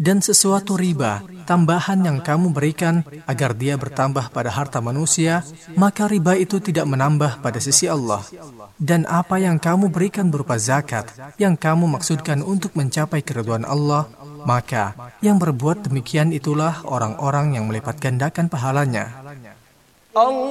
Dan sesuatu riba, tambahan yang kamu berikan agar dia bertambah pada harta manusia, maka riba itu tidak menambah pada sisi Allah. Dan apa yang kamu berikan berupa zakat, yang kamu maksudkan untuk mencapai keridhaan Allah, maka yang berbuat demikian itulah orang-orang yang melipat gandakan pahalanya.